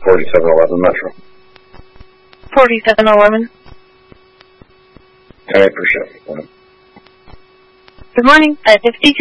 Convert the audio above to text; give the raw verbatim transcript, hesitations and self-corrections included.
forty-seven eleven Metro. forty-seven eleven. ten eight percent. Good morning. five fifty-two.